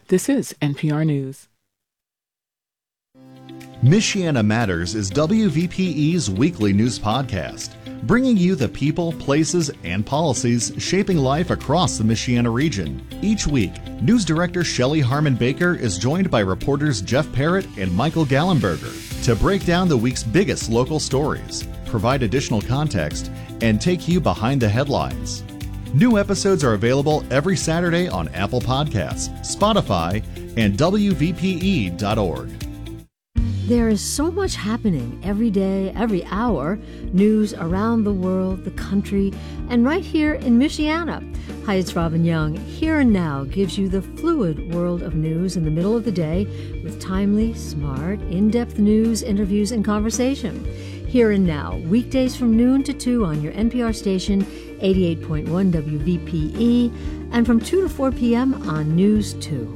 This is NPR News. Michiana Matters is WVPE's weekly news podcast, bringing you the people, places, and policies shaping life across the Michiana region. Each week, News Director Shelley Harmon Baker is joined by reporters Jeff Parrott and Michael Gallenberger to break down the week's biggest local stories, provide additional context, and take you behind the headlines. New episodes are available every Saturday on Apple Podcasts, Spotify, and WVPE.org. There is so much happening every day, every hour. News around the world, the country, and right here in Michiana. Hi, it's Robin Young. Here and Now gives you the fluid world of news in the middle of the day with timely, smart, in-depth news, interviews, and conversation. Here and Now, weekdays from noon to 2 on your NPR station, 88.1 WVPE, and from 2 to 4 p.m. on News 2.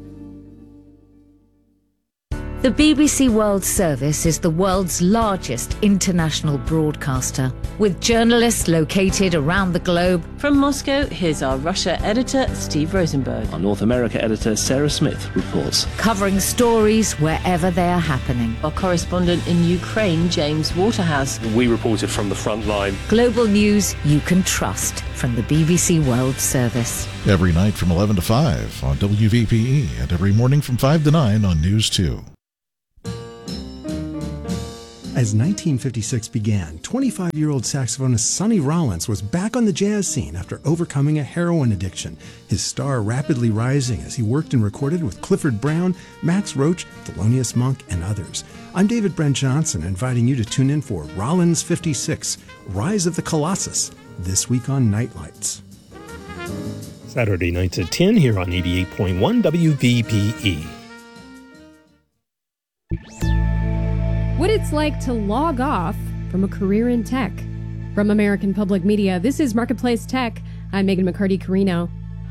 The BBC World Service is the world's largest international broadcaster, with journalists located around the globe. From Moscow, here's our Russia editor, Steve Rosenberg. Our North America editor, Sarah Smith, reports. Covering stories wherever they are happening. Our correspondent in Ukraine, James Waterhouse. We reported from the front line. Global news you can trust from the BBC World Service. Every night from 11 to 5 on WVPE and every morning from 5 to 9 on News 2. As 1956 began, 25-year-old saxophonist Sonny Rollins was back on the jazz scene after overcoming a heroin addiction, his star rapidly rising as he worked and recorded with Clifford Brown, Max Roach, Thelonious Monk, and others. I'm David Brent Johnson, inviting you to tune in for Rollins 56, Rise of the Colossus, this week on Nightlights. Saturday nights at 10 here on 88.1 WVPE. What it's like to log off from a career in tech. From American Public Media, this is Marketplace Tech. I'm Megan McCarty-Carino.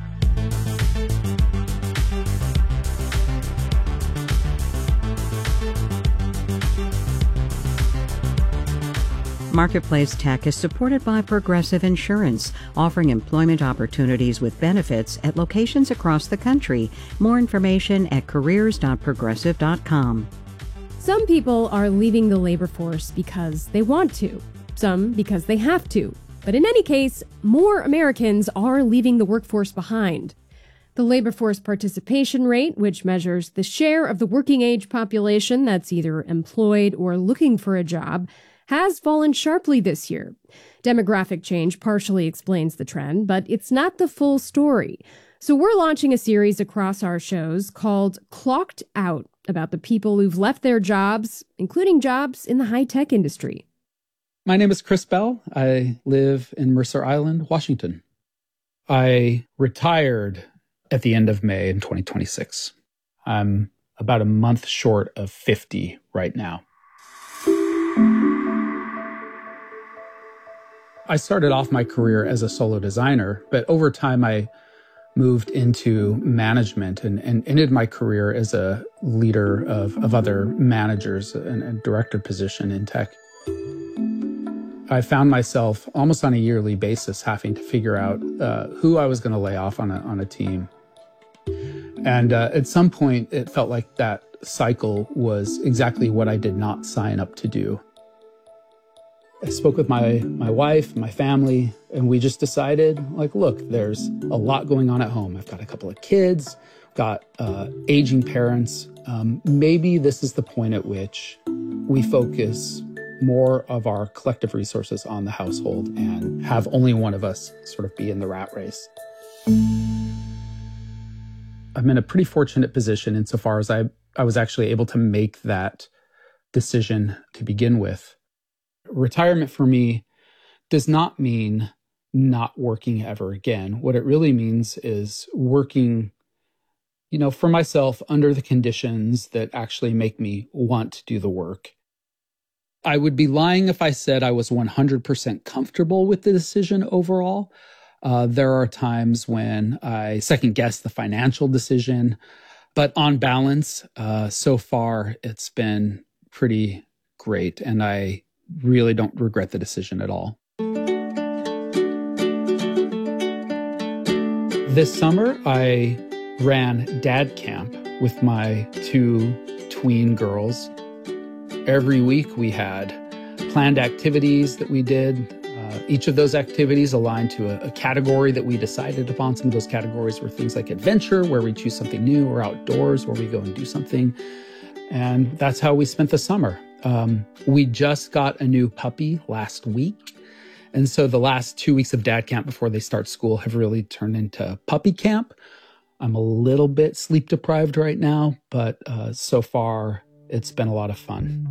Marketplace Tech is supported by Progressive Insurance, offering employment opportunities with benefits at locations across the country. More information at careers.progressive.com. Some people are leaving the labor force because they want to, some because they have to. But in any case, more Americans are leaving the workforce behind. The labor force participation rate, which measures the share of the working age population that's either employed or looking for a job, has fallen sharply this year. Demographic change partially explains the trend, but it's not the full story. So we're launching a series across our shows called Clocked Out, about the people who've left their jobs, including jobs in the high-tech industry. My name is Chris Bell. I live in Mercer Island, Washington. I retired at the end of May in 2026. I'm about a month short of 50 right now. I started off my career as a solo designer, but over time I moved into management and ended my career as a leader of other managers and a director position in tech. I found myself almost on a yearly basis having to figure out who I was going to lay off on a team. And at some point, it felt like that cycle was exactly what I did not sign up to do. I spoke with my wife, my family, and we just decided, like, look, there's a lot going on at home. I've got a couple of kids, got aging parents. Maybe this is the point at which we focus more of our collective resources on the household and have only one of us sort of be in the rat race. I'm in a pretty fortunate position insofar as I was actually able to make that decision to begin with. Retirement for me does not mean not working ever again. What it really means is working, for myself under the conditions that actually make me want to do the work. I would be lying if I said I was 100% comfortable with the decision overall. There are times when I second guess the financial decision, but on balance, so far it's been pretty great, and I really don't regret the decision at all. This summer, I ran dad camp with my 2 tween girls. Every week we had planned activities that we did. Each of those activities aligned to a category that we decided upon. Some of those categories were things like adventure, where we choose something new, or outdoors, where we go and do something. And that's how we spent the summer. We just got a new puppy last week. And so the last 2 weeks of dad camp before they start school have really turned into puppy camp. I'm a little bit sleep deprived right now, but so far it's been a lot of fun.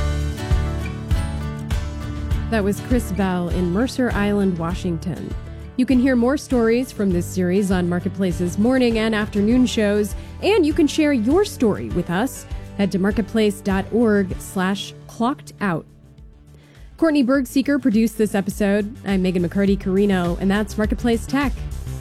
That was Chris Bell in Mercer Island, Washington. You can hear more stories from this series on Marketplace's morning and afternoon shows, and you can share your story with us. Head to marketplace.org/clockedout. Courtney Bergseeker produced this episode. I'm Megan McCarty-Carino, and that's Marketplace Tech.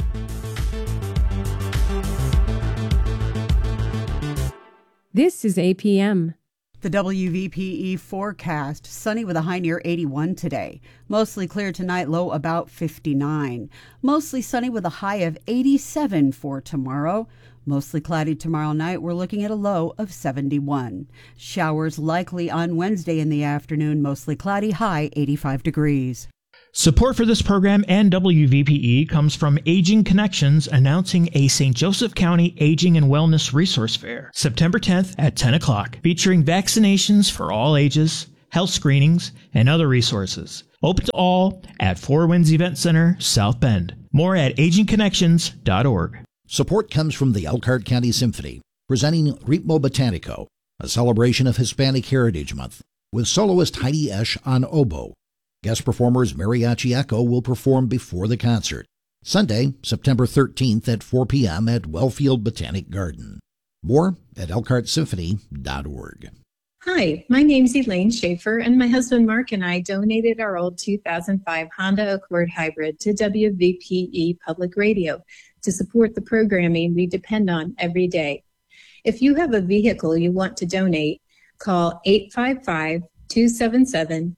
This is APM. The WVPE forecast, sunny with a high near 81 today. Mostly clear tonight, low about 59. Mostly sunny with a high of 87 for tomorrow. Mostly cloudy tomorrow night. We're looking at a low of 71. Showers likely on Wednesday in the afternoon. Mostly cloudy, high 85 degrees. Support for this program and WVPE comes from Aging Connections, announcing a St. Joseph County Aging and Wellness Resource Fair, September 10th at 10 o'clock, featuring vaccinations for all ages, health screenings, and other resources. Open to all at Four Winds Event Center, South Bend. More at agingconnections.org. Support comes from the Elkhart County Symphony, presenting Ritmo Botanico, a celebration of Hispanic Heritage Month, with soloist Heidi Esch on oboe. Guest performers Mariachi Echo will perform before the concert. Sunday, September 13th at 4 p.m. at Wellfield Botanic Garden. More at elkhartsymphony.org. Hi, my name's Elaine Schaefer, and my husband Mark and I donated our old 2005 Honda Accord Hybrid to WVPE Public Radio to support the programming we depend on every day. If you have a vehicle you want to donate, call 855-277-2346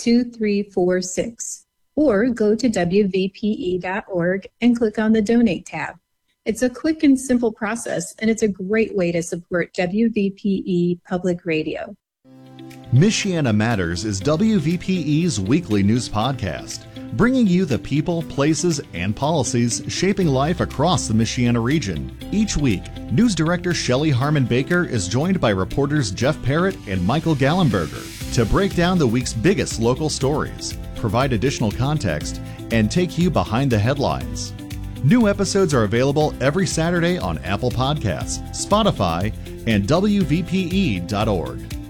or go to WVPE.org and click on the Donate tab. It's a quick and simple process, and it's a great way to support WVPE Public Radio. Michiana Matters is WVPE's weekly news podcast, bringing you the people, places, and policies shaping life across the Michiana region. Each week, News Director Shelley Harmon Baker is joined by reporters Jeff Parrott and Michael Gallenberger to break down the week's biggest local stories, provide additional context, and take you behind the headlines. New episodes are available every Saturday on Apple Podcasts, Spotify, and WVPE.org.